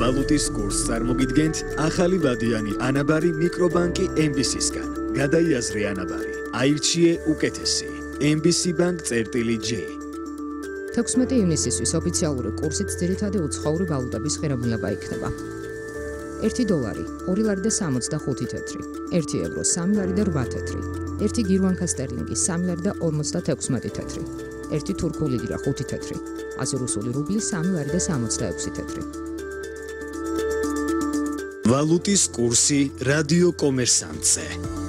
ვალუტის კურსს წარმოგიდგენთ ახალი ვადიანი ანაბარი მიკრობანკი MBC-სგან. გადაიაზრე ანაბარი, აირჩიე უკეთესი. MBC Bank წერტილი-J. 16 ივნისისთვის ოფიციალური კურსით ძირითადი უცხოური ვალუტების ღირებულება იქნება. 1 დოლარი 2 ლარი და 65 თეთრი, 1 ევრო 3 ლარი და 8 თეთრი, 1 გირვანკა სტერლინგი 3 ლარი და 56 თეთრი, 1 თურქული ლირა 5 თეთრი, 100 რუსული რუბლი 3 ლარი და 66 თეთრი. ვალუტის კურსი რადიო კომერსანტზე.